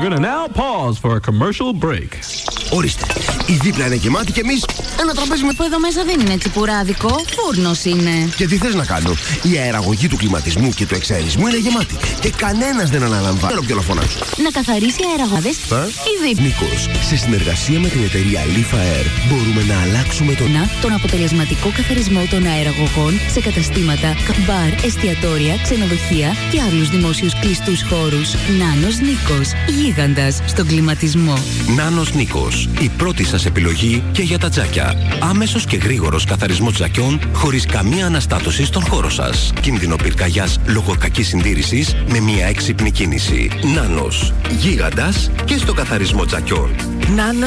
gonna now pause for a commercial break. Ορίστε, η δίπλα είναι γεμάτη και εμείς ένα τραπέζι με... Που εδώ μέσα δεν είναι τσιπουράδικο, φούρνος είναι. Και τι θες να κάνω? Η αεραγωγή του κλιματισμού και του εξαερισμού είναι γεμάτη και κανένας δεν αναλαμβάνει. Θέλω ποιο να φωνάξω. Να καθαρίσει αεραγωγές η δίπλα. Νίκος, σε συνεργασία με την εταιρεία Leaf Air μπορούμε να αλλάξουμε τον αποτελεσματικό καθαρισμό των αεραγωγών σε καταστήματα, μπαρ, εστιατόρια, ξενοδοχεία και άλλους δημόσιους κλειστούς χώρους. Νάνος Νίκος, γίγαντας στον κλιματισμό. Νάνος Νίκος, η πρώτη σας επιλογή και για τα τζάκια. Άμεσος και γρήγορος καθαρισμός τζακιών χωρίς καμία αναστάτωση στον χώρο σας. Κίνδυνο πυρκαγιάς λόγω κακής συντήρησης με μια έξυπνη κίνηση. Νάνος, γίγαντας και στο καθαρισμό τζακιών. Νάνος